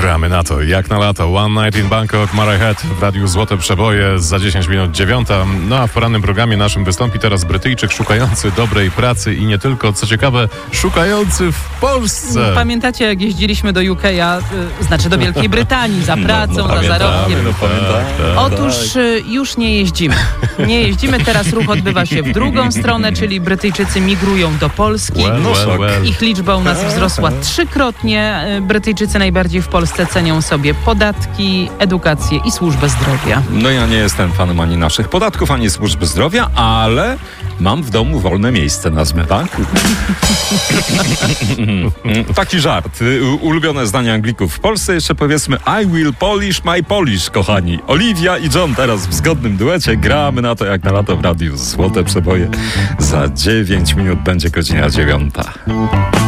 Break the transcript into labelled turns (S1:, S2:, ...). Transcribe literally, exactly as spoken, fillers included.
S1: Gramy na to, jak na lato. One Night in Bangkok, Mara Head w Radiu Złote Przeboje za dziesięć minut dziewiąta. No a w porannym programie naszym wystąpi teraz Brytyjczyk szukający dobrej pracy i nie tylko, co ciekawe, szukający w Polsce.
S2: Pamiętacie, jak jeździliśmy do U K, a, znaczy do Wielkiej Brytanii za pracą,
S1: no, no,
S2: za zarobkiem?
S1: No, tak, tak,
S2: Otóż tak. już nie jeździmy. Nie jeździmy, teraz ruch odbywa się w drugą stronę, czyli Brytyjczycy migrują do Polski.
S1: Well, well, well.
S2: Ich liczba u nas wzrosła trzykrotnie. Brytyjczycy najbardziej w Polsce cenią sobie podatki, edukację i służbę zdrowia.
S3: No ja nie jestem fanem ani naszych podatków, ani służby zdrowia, ale mam w domu wolne miejsce na zmywaku. Taki żart. Ulubione zdanie Anglików w Polsce. Jeszcze powiedzmy I will polish my Polish, kochani. Oliwia i John teraz w zgodnym duecie. Gramy na to, jak na lato w Radiu Złote Przeboje. Za dziewięć minut będzie godzina dziewiąta.